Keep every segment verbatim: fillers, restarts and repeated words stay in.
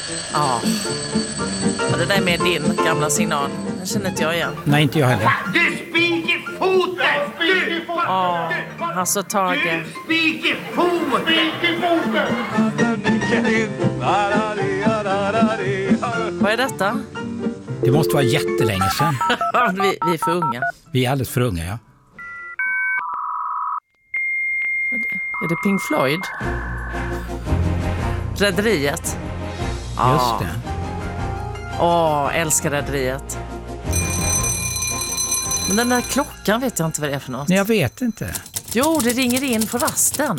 Ja. ja. Det där är med din gamla signal. Den känner inte jag igen. Nej, inte jag heller. Du spik i foten! Du spik i foten! Ja, alltså Tage. Du spik i foten! Spik i foten! Vad är detta? Det måste vara jättelänge sedan. vi, vi är för unga. Vi är alldeles för unga, ja. Är det Pink Floyd? Rederiet. Just det. Åh, älskar Rederiet. Men den där klockan vet jag inte vad det är för något. Nej, jag vet inte. Jo, det ringer in på rasten.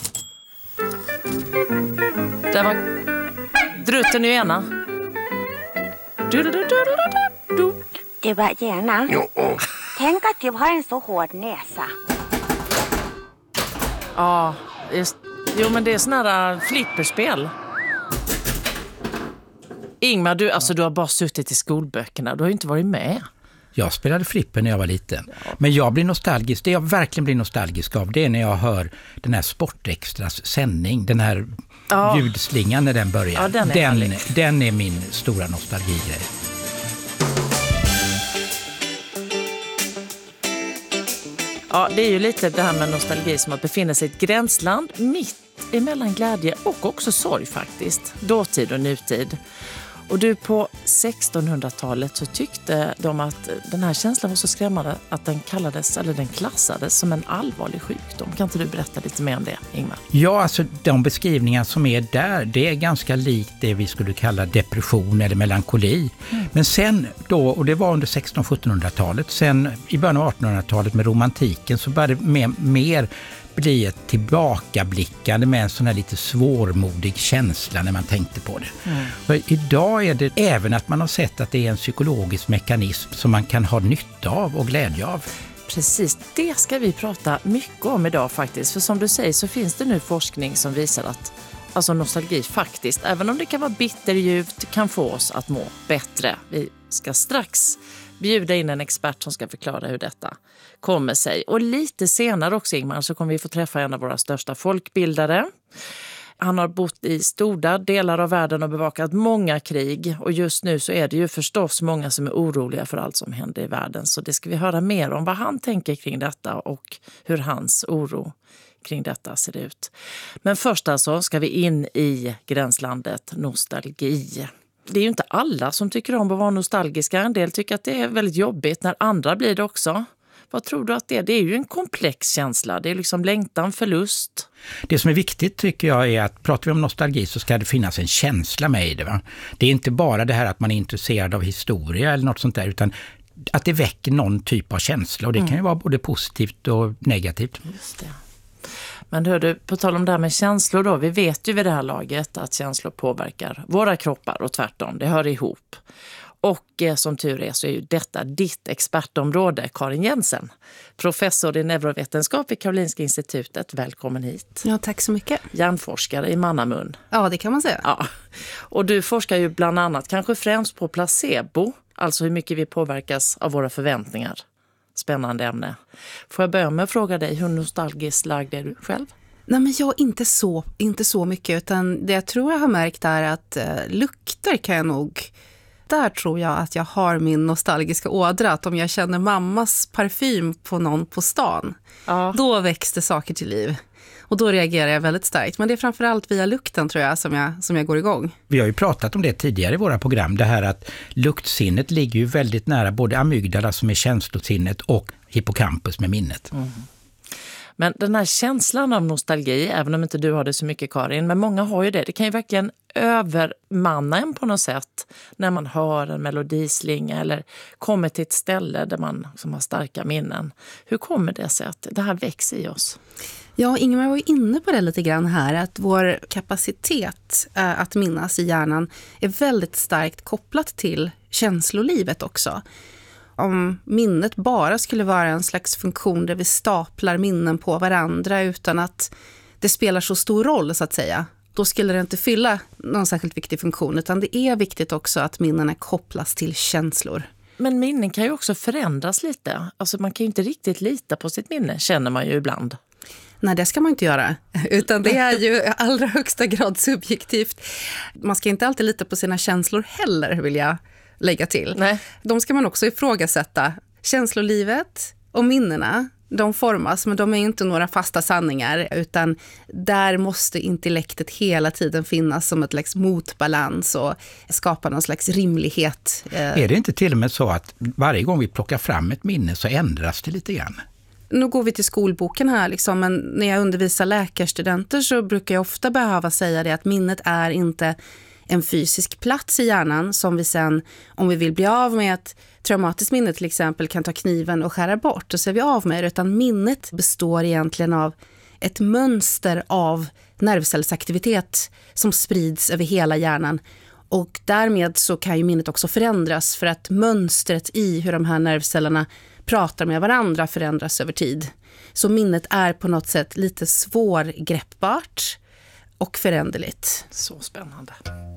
Där var druten i ena. Du, du, du, du, du, du. Det var gärna. Jo. Tänk att du har en så hård näsa. Ja, just, jo men det är såna här flipperspel. Ingmar, du, alltså, du har bara suttit i skolböckerna. Du har ju inte varit med. Jag spelade flipper när jag var liten. Men jag blir nostalgisk. Det jag verkligen blir nostalgisk av, det är när jag hör den här Sportextras sändning. Den här ja. ljudslingan när den börjar. Ja, den, är den, den är min stora nostalgigrej. Ja, det är ju lite det här med nostalgi som att befinna sig i ett gränsland mitt emellan glädje och också sorg faktiskt. Dåtid och nutid. Och du, på sextonhundratalet så tyckte de att den här känslan var så skrämmande att den kallades, eller den klassades som en allvarlig sjukdom. Kan inte du berätta lite mer om det, Ingmar? Ja, alltså de beskrivningar som är där, det är ganska likt det vi skulle kalla depression eller melankoli. Mm. Men sen då, och det var under sexton-sjuttonhundratalet, sen i början av artonhundratalet med romantiken så började det mer, mer bli ett tillbakablickande med en sån här lite svårmodig känsla när man tänkte på det. Mm. För idag är det även att man har sett att det är en psykologisk mekanism som man kan ha nytta av och glädje av. Precis, det ska vi prata mycket om idag faktiskt. För som du säger så finns det nu forskning som visar att alltså nostalgi faktiskt, även om det kan vara bitterljuvt, kan få oss att må bättre. Vi ska strax bjuda in en expert som ska förklara hur detta kommer sig. Och lite senare också, Ingmar, så kommer vi få träffa en av våra största folkbildare. Han har bott i stora delar av världen och bevakat många krig. Och just nu så är det ju förstås många som är oroliga för allt som händer i världen. Så det ska vi höra mer om vad han tänker kring detta och hur hans oro kring detta ser ut. Men först alltså ska vi in i gränslandet nostalgi. Det är ju inte alla som tycker om att vara nostalgiska. En del tycker att det är väldigt jobbigt när andra blir det också. Vad tror du att det är? Det är ju en komplex känsla. Det är liksom längtan, förlust. Det som är viktigt tycker jag är att pratar vi om nostalgi så ska det finnas en känsla med i det. Va? Det är inte bara det här att man är intresserad av historia eller något sånt där, utan att det väcker någon typ av känsla. Och det mm. kan ju vara både positivt och negativt. Just det. Men hör du, på tal om det här med känslor då, vi vet ju vid det här laget att känslor påverkar våra kroppar och tvärtom, det hör ihop. Och eh, som tur är så är ju detta ditt expertområde, Karin Jensen, professor i neurovetenskap vid Karolinska institutet. Välkommen hit. Ja, tack så mycket. Hjärnforskare i mannamun. Ja, det kan man säga. Ja. Och du forskar ju bland annat, kanske främst på placebo, alltså hur mycket vi påverkas av våra förväntningar. Spännande ämne. Får jag börja med att fråga dig, hur nostalgiskt lagd är du själv? Nej, men jag inte så, inte så mycket, utan det jag tror jag har märkt är att eh, lukter kan jag nog... Där tror jag att jag har min nostalgiska ådra. Att om jag känner mammas parfym på någon på stan, ja. Då växte saker till liv. Och då reagerar jag väldigt starkt. Men det är framförallt via lukten tror jag som jag, som jag går igång. Vi har ju pratat om det tidigare i våra program. Det här att luktsinnet ligger ju väldigt nära både amygdala som är känslosinnet och hippocampus med minnet. Mm. Men den här känslan av nostalgi, även om inte du har det så mycket, Karin, men många har ju det. Det kan ju verkligen övermanna en på något sätt när man hör en melodislinga eller kommer till ett ställe där man som har starka minnen. Hur kommer det sig att det här växer i oss? Ja, Ingmar var ju inne på det lite grann här, att vår kapacitet äh, att minnas i hjärnan är väldigt starkt kopplat till känslolivet också. Om minnet bara skulle vara en slags funktion där vi staplar minnen på varandra utan att det spelar så stor roll så att säga, då skulle det inte fylla någon särskilt viktig funktion, utan det är viktigt också att minnena kopplas till känslor. Men minnen kan ju också förändras lite. Alltså man kan ju inte riktigt lita på sitt minne, känner man ju ibland. Nej, det ska man inte göra. Utan det är ju i allra högsta grad subjektivt. Man ska inte alltid lita på sina känslor heller, vill jag lägga till. Nej. De ska man också ifrågasätta. Känslolivet och minnena, de formas, men de är inte några fasta sanningar, utan där måste intellektet hela tiden finnas som ett slags motbalans och skapa någon slags rimlighet. Är det inte till och med så att varje gång vi plockar fram ett minne så ändras det lite grann? Nu går vi till skolboken här, liksom, men när jag undervisar läkarstudenter så brukar jag ofta behöva säga det att minnet är inte en fysisk plats i hjärnan som vi sen, om vi vill bli av med ett traumatiskt minne till exempel, kan ta kniven och skära bort och så är vi av med det, utan minnet består egentligen av ett mönster av nervcellsaktivitet som sprids över hela hjärnan. Och därmed så kan ju minnet också förändras för att mönstret i hur de här nervcellerna pratar med varandra förändras över tid. Så minnet är på något sätt lite svårgreppbart och föränderligt. Så spännande.